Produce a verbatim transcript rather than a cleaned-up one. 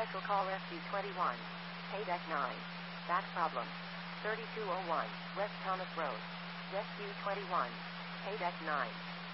Special call Rescue twenty-one. Paydeck nine. Back problem. thirty-two oh one, West Thomas Road. Rescue twenty-one. Paydeck nine.